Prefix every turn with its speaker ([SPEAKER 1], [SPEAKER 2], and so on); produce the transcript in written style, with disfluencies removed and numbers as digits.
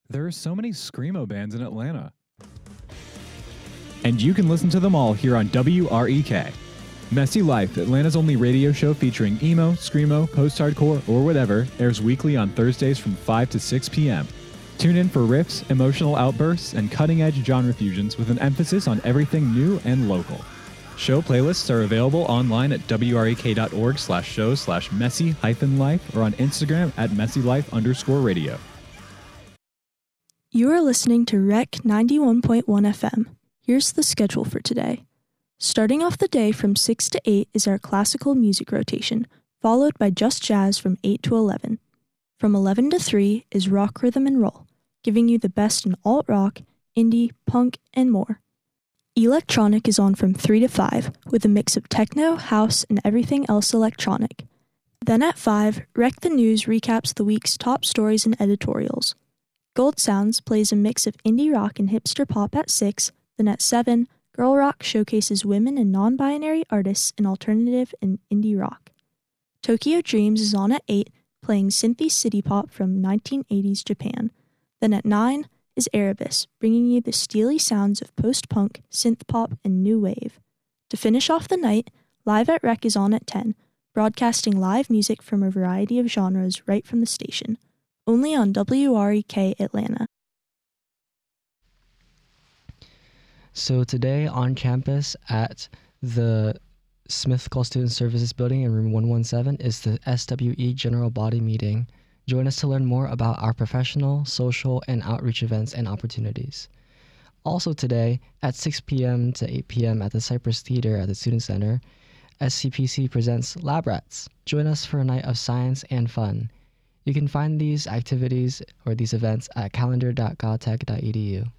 [SPEAKER 1] There are so many Screamo bands in Atlanta. And you can listen to them all here on WREK. Messy Life, Atlanta's only radio show featuring emo, screamo, post-hardcore, or whatever, airs weekly on Thursdays from 5 to 6 p.m. Tune in for riffs, emotional outbursts, and cutting-edge genre fusions with an emphasis on everything new and local. Show playlists are available online at wrek.org/shows/messy-life or on Instagram at messylife_radio.
[SPEAKER 2] You are listening to Rec 91.1 FM. Here's the schedule for today. Starting off the day from 6 to 8 is our classical music rotation, followed by just jazz from 8 to 11. From 11 to 3 is rock, rhythm, and roll, giving you the best in alt-rock, indie, punk, and more. Electronic is on from 3 to 5, with a mix of techno, house, and everything else electronic. Then at 5, Rec the News recaps the week's top stories and editorials. Gold Sounds plays a mix of indie rock and hipster pop at 6, then at 7, Girl Rock showcases women and non-binary artists in alternative and indie rock. Tokyo Dreams is on at 8, playing synthy city pop from 1980s Japan. Then at 9 is Erebus, bringing you the steely sounds of post-punk, synth pop, and new wave. To finish off the night, Live at Rec is on at 10, broadcasting live music from a variety of genres right from the station. Only on WREK Atlanta.
[SPEAKER 3] So today on campus at the Smith Call Student Services Building in room 117 is the SWE General Body Meeting. Join us to learn more about our professional, social, and outreach events and opportunities. Also today at 6 p.m. to 8 p.m. at the Cypress Theater at the Student Center, SCPC presents Lab Rats. Join us for a night of science and fun. You can find these activities or these events at calendar.gautech.edu.